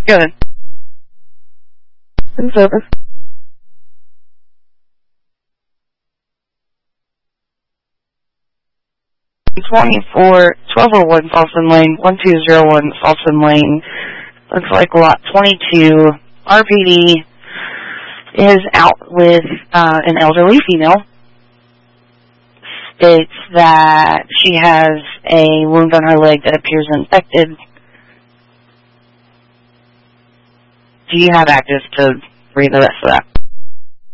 Go ahead. In service. #24, 1201 Folsom Lane, 1201 Folsom Lane. Looks like lot 22. RPD is out with an elderly female. States that she has a wound on her leg that appears infected. Do you have access to read the rest of that?